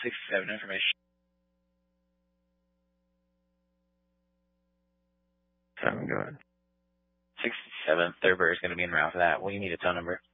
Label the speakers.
Speaker 1: 67 information.
Speaker 2: 7, go ahead.
Speaker 1: 67, Thurber is going to be en route for that. Will you need a tow number?